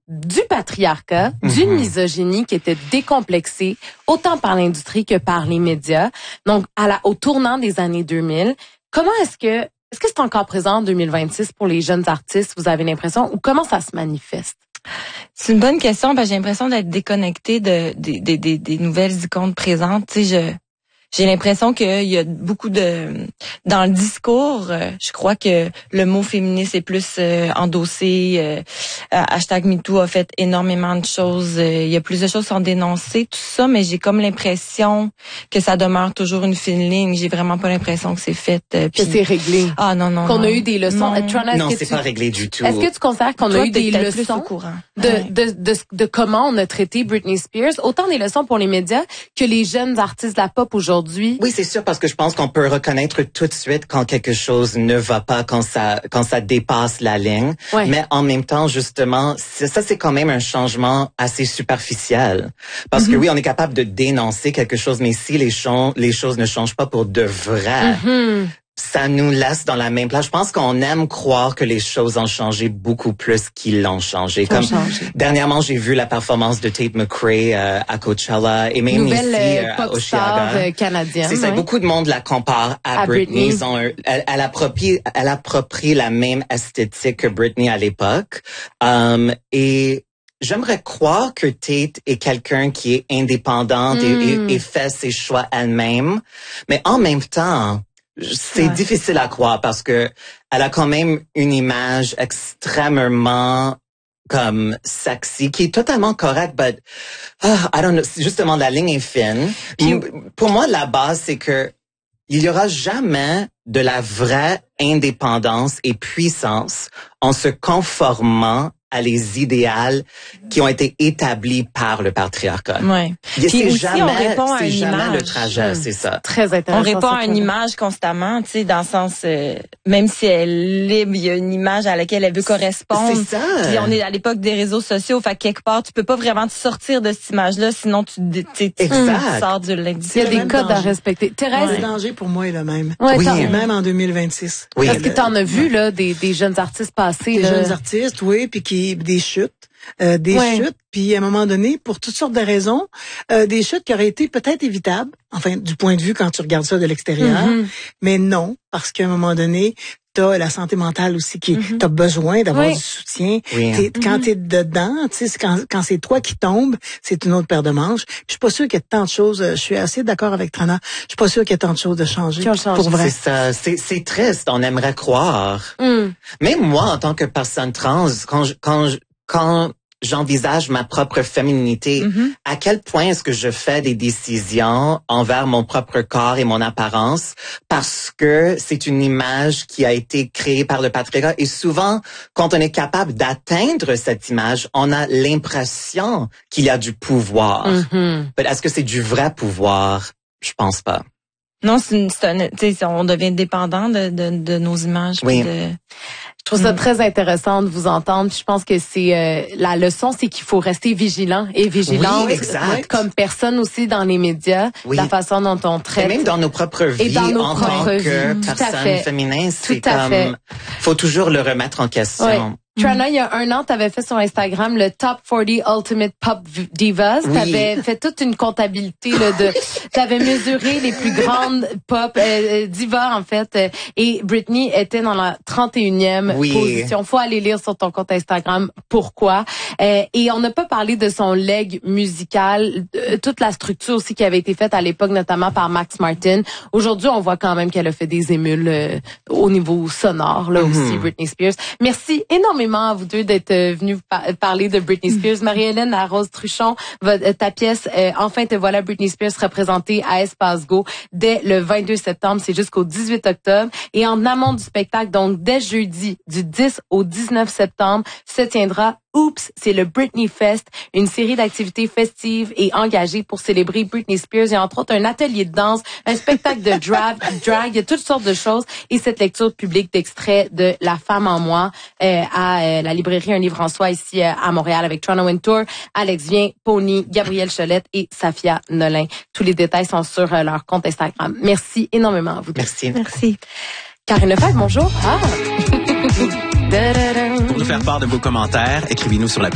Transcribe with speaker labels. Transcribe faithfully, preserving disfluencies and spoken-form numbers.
Speaker 1: du patriarcat, mm-hmm. d'une misogynie qui était décomplexée, autant par l'industrie que par les médias. Donc, à la, au tournant des années deux mille, comment est-ce que, est-ce que c'est encore présent en deux mille vingt-six pour les jeunes artistes, vous avez l'impression, ou comment ça se manifeste?
Speaker 2: C'est une bonne question, parce que j'ai l'impression d'être déconnectée de, de, de, de, des nouvelles icônes présentes. Tu sais, je... J'ai l'impression qu'il y a beaucoup de... Dans le discours, euh, je crois que le mot féministe est plus euh, endossé. Euh, euh, hashtag MeToo a fait énormément de choses. Euh, il y a plus de choses qui sont dénoncées, tout ça, mais j'ai comme l'impression que ça demeure toujours une fine ligne. J'ai vraiment pas l'impression que c'est fait. Euh,
Speaker 1: que c'est réglé.
Speaker 2: Ah non, non,
Speaker 1: Qu'on
Speaker 2: non.
Speaker 1: a eu des leçons.
Speaker 2: Non,
Speaker 1: Trana,
Speaker 3: non c'est
Speaker 1: tu...
Speaker 3: pas réglé du tout.
Speaker 1: Est-ce que tu considères qu'on
Speaker 2: Toi,
Speaker 1: a eu des leçons
Speaker 2: au courant.
Speaker 1: De,
Speaker 2: ouais.
Speaker 1: de, de, de, de comment on a traité Britney Spears? Autant des leçons pour les médias que les jeunes artistes de la pop aujourd'hui.
Speaker 3: Oui, c'est sûr, parce que je pense qu'on peut reconnaître tout de suite quand quelque chose ne va pas, quand ça, quand ça dépasse la ligne.
Speaker 1: Ouais.
Speaker 3: Mais en même temps, justement, ça, c'est quand même un changement assez superficiel. Parce mm-hmm. que oui, on est capable de dénoncer quelque chose, mais si les, cho- les choses ne changent pas pour de vrai,
Speaker 1: mm-hmm.
Speaker 3: ça nous laisse dans la même place. Je pense qu'on aime croire que les choses ont changé beaucoup plus qu'ils l'ont changé. Comme
Speaker 1: changé.
Speaker 3: Dernièrement, j'ai vu la performance de Tate McRae euh, à Coachella et même
Speaker 1: Nouvelle,
Speaker 3: ici
Speaker 1: euh,
Speaker 3: euh,
Speaker 1: pop
Speaker 3: au
Speaker 1: star
Speaker 3: Chiaga.
Speaker 1: euh, canadienne.
Speaker 3: C'est ça.
Speaker 1: Ouais.
Speaker 3: Beaucoup de monde la compare à,
Speaker 1: à
Speaker 3: Britney.
Speaker 1: Britney.
Speaker 3: Ils ont un, elle, elle approprie, elle approprie la même esthétique que Britney à l'époque. Um, et J'aimerais croire que Tate est quelqu'un qui est indépendante mm. et, et, et fait ses choix elle-même, mais en même temps, c'est ouais. difficile à croire parce que elle a quand même une image extrêmement comme sexy qui est totalement correcte, but uh, I don't know. Justement, la ligne est fine. Puis, pour moi, la base, c'est que il y aura jamais de la vraie indépendance et puissance en se conformant à les idéaux qui ont été établis par le patriarcat.
Speaker 2: Ouais.
Speaker 3: Puis c'est
Speaker 2: aussi,
Speaker 3: jamais,
Speaker 2: on répond à
Speaker 3: c'est
Speaker 2: une
Speaker 3: jamais
Speaker 2: image.
Speaker 3: le trajet, c'est ça.
Speaker 1: Très intéressant.
Speaker 2: On répond à une image constamment, tu sais, dans le sens, euh, même si elle est libre, il y a une image à laquelle elle veut correspondre.
Speaker 3: C'est ça.
Speaker 2: Puis on est à l'époque des réseaux sociaux, fait quelque part, tu peux pas vraiment te sortir de cette image-là, sinon tu, tu, tu, tu sors du l'individu.
Speaker 1: Il y a des codes danger. à respecter. Thérèse,
Speaker 4: ouais. Le danger pour moi est le même.
Speaker 1: Ouais,
Speaker 4: oui, même en deux mille vingt-six.
Speaker 3: Oui.
Speaker 1: Parce que t'en as vu là des, des jeunes artistes passer.
Speaker 4: Des
Speaker 1: là.
Speaker 4: jeunes artistes, oui, puis qui des chutes. Euh, des ouais. chutes, puis à un moment donné, pour toutes sortes de raisons, euh, des chutes qui auraient été peut-être évitables, enfin, du point de vue quand tu regardes ça de l'extérieur, mm-hmm. mais non, parce qu'à un moment donné, t'as la santé mentale aussi qui, mm-hmm. t'as besoin d'avoir oui. du soutien.
Speaker 3: Oui.
Speaker 4: T'es, mm-hmm. Quand t'es dedans, tu sais, quand, quand c'est toi qui tombes, c'est une autre paire de manches. Je suis pas sûre qu'il y ait tant de choses, je suis assez d'accord avec Trana, je suis pas sûre qu'il y ait tant de choses de changer. Pour vrai.
Speaker 3: C'est ça, c'est, c'est triste, on aimerait croire.
Speaker 1: Mm.
Speaker 3: Même moi, en tant que personne trans, quand je, quand je, quand j'envisage ma propre féminité, mm-hmm. à quel point est-ce que je fais des décisions envers mon propre corps et mon apparence parce que c'est une image qui a été créée par le patriarcat. Et souvent, quand on est capable d'atteindre cette image, on a l'impression qu'il y a du pouvoir.
Speaker 1: Mm-hmm.
Speaker 3: Mais est-ce que c'est du vrai pouvoir? Je pense pas.
Speaker 2: Non, c'est, une, c'est un, tu sais, on devient dépendant de, de, de nos images.
Speaker 3: Oui.
Speaker 2: De...
Speaker 1: Je trouve ça très intéressant de vous entendre. Je pense que c'est euh, la leçon, c'est qu'il faut rester vigilant et vigilante
Speaker 3: oui, exact.
Speaker 1: comme personne aussi dans les médias,
Speaker 3: oui.
Speaker 1: la façon dont on traite.
Speaker 3: Et même dans nos propres vies,
Speaker 1: dans nos
Speaker 3: en
Speaker 1: propres
Speaker 3: tant
Speaker 1: vies.
Speaker 3: que
Speaker 1: Tout
Speaker 3: personne féminine, c'est
Speaker 1: Tout à
Speaker 3: comme, faut toujours le remettre en question.
Speaker 1: Ouais. Trana, il y a un an, tu avais fait sur Instagram le Top quarante Ultimate Pop Divas.
Speaker 3: Oui.
Speaker 1: Tu avais fait toute une comptabilité là, de... Tu avais mesuré les plus grandes pop euh, divas, en fait. Euh, et Britney était dans la trente et unième
Speaker 3: oui.
Speaker 1: position. Faut aller lire sur ton compte Instagram pourquoi. Euh, et on n'a pas parlé de son leg musical, de, toute la structure aussi qui avait été faite à l'époque, notamment par Max Martin. Aujourd'hui, on voit quand même qu'elle a fait des émules euh, au niveau sonore, là mm-hmm. aussi, Britney Spears. Merci énormément à vous deux d'être euh, venus par- parler de Britney Spears. Marie-Hélène à Rose Truchon, votre, ta pièce euh, Enfin te voilà Britney Spears représentée à Espace Go dès le vingt-deux septembre, c'est jusqu'au dix-huit octobre. Et en amont du spectacle, donc dès jeudi, du dix au dix-neuf septembre, se tiendra Oops, c'est le Britney Fest, une série d'activités festives et engagées pour célébrer Britney Spears. Il y a entre autres un atelier de danse, un spectacle de drag, drag, il y a toutes sortes de choses. Et cette lecture publique d'extraits de La femme en moi euh, à euh, la librairie Un livre en soi ici euh, à Montréal avec Trana Wintour, Alex Vien, Pony, Gabrielle Cholette et Safia Nolin. Tous les détails sont sur euh, leur compte Instagram. Merci énormément à vous deux.
Speaker 3: Merci.
Speaker 2: Merci.
Speaker 1: Karine Lefebvre, bonjour. Ah.
Speaker 5: Pour nous faire part de vos commentaires, écrivez-nous sur la